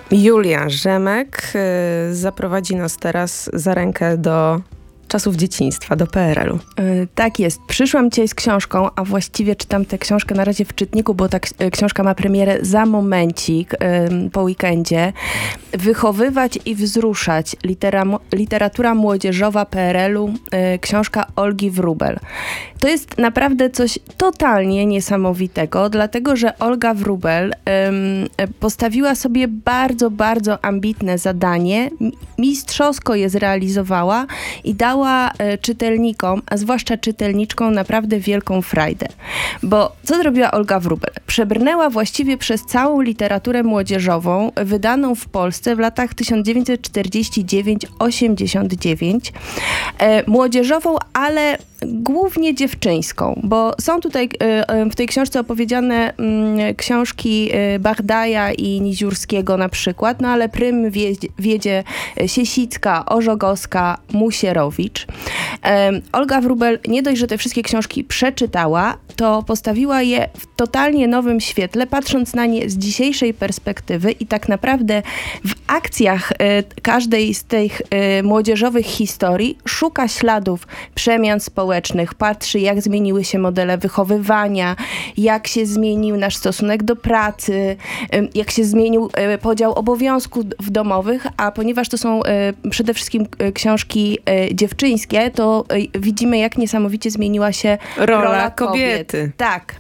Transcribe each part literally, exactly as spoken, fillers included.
Julia Rzemek y, zaprowadzi nas teraz za rękę do czasów dzieciństwa, do P R L u. Yy, tak jest. Przyszłam dzisiaj z książką, a właściwie czytam tę książkę na razie w czytniku, bo ta k- książka ma premierę za momencik, yy, po weekendzie. Wychowywać i wzruszać. Litera- literatura młodzieżowa P R L u. Yy, książka Olgi Wróbel. To jest naprawdę coś totalnie niesamowitego, dlatego że Olga Wróbel yy, postawiła sobie bardzo, bardzo ambitne zadanie. Mistrzowsko je zrealizowała i dała czytelnikom, a zwłaszcza czytelniczkom, naprawdę wielką frajdę. Bo co zrobiła Olga Wróbel? Przebrnęła właściwie przez całą literaturę młodzieżową wydaną w Polsce w latach tysiąc dziewięćset czterdziesty dziewiąty do osiemdziesiątego dziewiątego. E, młodzieżową, ale głównie dziewczyńską, bo są tutaj w tej książce opowiedziane książki Bardaja i Niziurskiego na przykład, no ale prym wiedzie, wiedzie Siesicka, Orzogowska, Musierowicz. Olga Wróbel nie dość, że te wszystkie książki przeczytała, to postawiła je w totalnie nowym świetle, patrząc na nie z dzisiejszej perspektywy i tak naprawdę w akcjach każdej z tych młodzieżowych historii szuka śladów przemian społecznych, patrzy, jak zmieniły się modele wychowywania, jak się zmienił nasz stosunek do pracy, jak się zmienił podział obowiązków domowych, a ponieważ to są przede wszystkim książki dziewczyńskie, to widzimy, jak niesamowicie zmieniła się rola, rola kobiet. kobiety. Tak.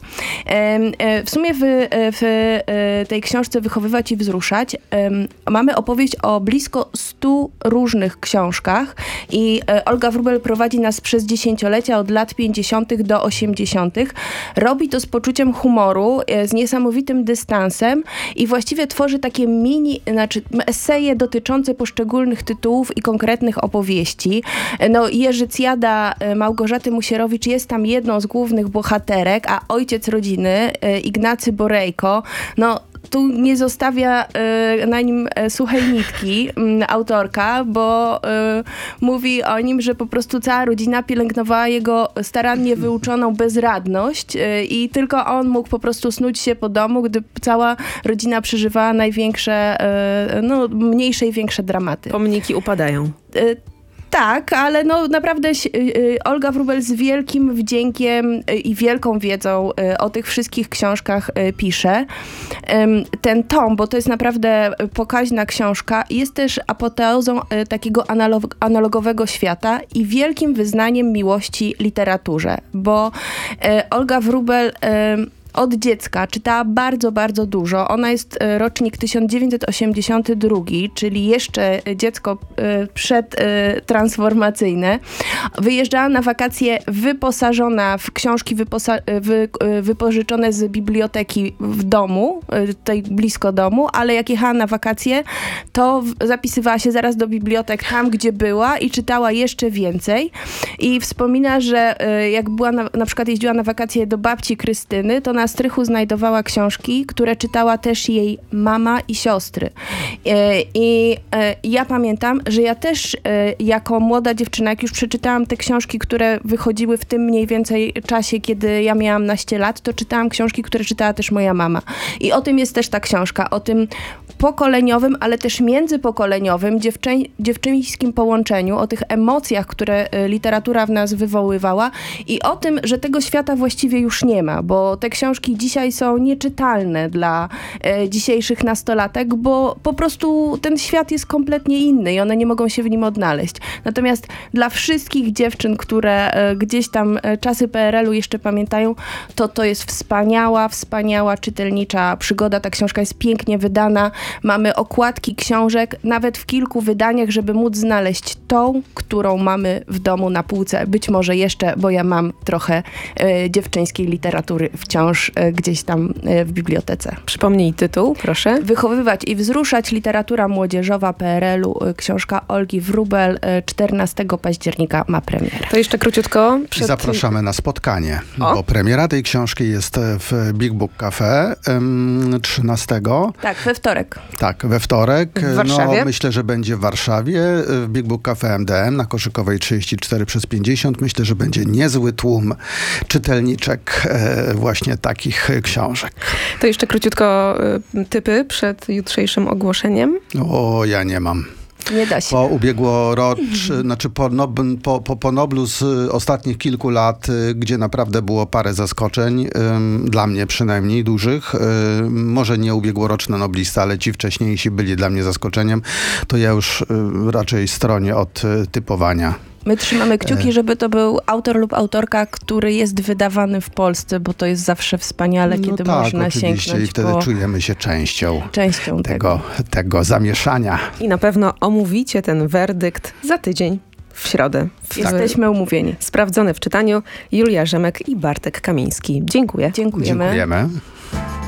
W sumie w, w tej książce Wychowywać i wzruszać mamy opowieść o blisko stu różnych książkach i Olga Wróbel prowadzi nas przez dziesięciolecia od lat pięćdziesiątych do osiemdziesiątych. Robi to z poczuciem humoru, z niesamowitym dystansem i właściwie tworzy takie mini, znaczy eseje dotyczące poszczególnych tytułów i konkretnych opowieści. No, Jerzycjada Małgorzaty Musierowicz jest tam jedną z głównych bohaterek, a ojciec rodziny, Ignacy Borejko, no tu nie zostawia y, na nim suchej nitki y, autorka, bo y, mówi o nim, że po prostu cała rodzina pielęgnowała jego starannie wyuczoną bezradność y, i tylko on mógł po prostu snuć się po domu, gdy cała rodzina przeżywała największe, y, no mniejsze i większe dramaty. Pomniki upadają. Y, Tak, ale no naprawdę Olga Wróbel z wielkim wdziękiem i wielką wiedzą o tych wszystkich książkach pisze. Ten tom, bo to jest naprawdę pokaźna książka, jest też apoteozą takiego analog- analogowego świata i wielkim wyznaniem miłości literaturze, bo Olga Wróbel od dziecka czytała bardzo, bardzo dużo. Ona jest rocznik tysiąc dziewięćset osiemdziesiąty drugi, czyli jeszcze dziecko przedtransformacyjne. Wyjeżdżała na wakacje wyposażona w książki wyposa- wy- wypożyczone z biblioteki w domu, tutaj blisko domu, ale jak jechała na wakacje, to zapisywała się zaraz do bibliotek tam, gdzie była i czytała jeszcze więcej. I wspomina, że jak była na, na przykład jeździła na wakacje do babci Krystyny, to na strychu znajdowała książki, które czytała też jej mama i siostry. I ja pamiętam, że ja też jako młoda dziewczyna, jak już przeczytałam te książki, które wychodziły w tym mniej więcej czasie, kiedy ja miałam naście lat, to czytałam książki, które czytała też moja mama. I o tym jest też ta książka, o tym pokoleniowym, ale też międzypokoleniowym, dziewczę- dziewczyńskim połączeniu, o tych emocjach, które literatura w nas wywoływała i o tym, że tego świata właściwie już nie ma, bo te książki dzisiaj są nieczytalne dla e, dzisiejszych nastolatek, bo po prostu ten świat jest kompletnie inny i one nie mogą się w nim odnaleźć. Natomiast dla wszystkich dziewczyn, które e, gdzieś tam e, czasy P R L u jeszcze pamiętają, to to jest wspaniała, wspaniała czytelnicza przygoda. Ta książka jest pięknie wydana. Mamy okładki książek, nawet w kilku wydaniach, żeby móc znaleźć tą, którą mamy w domu na półce. Być może jeszcze, bo ja mam trochę e, dziewczyńskiej literatury wciąż e, gdzieś tam e, w bibliotece. Przypomnij tytuł, proszę. Wychowywać i wzruszać. Literatura młodzieżowa P R L u. E, książka Olgi Wróbel. E, czternastego października ma premierę. To jeszcze króciutko. Przed... Zapraszamy na spotkanie, o. bo premiera tej książki jest w Big Book Cafe um, trzynastego. Tak, we wtorek. Tak, we wtorek. W Warszawie? No, myślę, że będzie w Warszawie, w Big Book Cafe M D M na Koszykowej trzydzieści cztery przez pięćdziesiąt. Myślę, że będzie niezły tłum czytelniczek e, właśnie takich książek. To jeszcze króciutko y, typy przed jutrzejszym ogłoszeniem. O, ja nie mam. Nie da się. Po ubiegłorocz, znaczy po, nob, po, po, po Noblu z ostatnich kilku lat, y, gdzie naprawdę było parę zaskoczeń, y, dla mnie przynajmniej dużych, y, może nie ubiegłoroczna noblista, ale ci wcześniejsi byli dla mnie zaskoczeniem, to ja już y, raczej stronię od y, typowania. My trzymamy kciuki, żeby to był autor lub autorka, który jest wydawany w Polsce, bo to jest zawsze wspaniale, No kiedy tak, można oczywiście, sięgnąć i wtedy po czujemy się częścią, częścią tego. tego, tego zamieszania. I na pewno omówicie ten werdykt za tydzień, w środę. W, Jesteśmy umówieni. Sprawdzone w czytaniu Julia Rzemek i Bartek Kamiński. Dziękuję. Dziękujemy. Dziękujemy.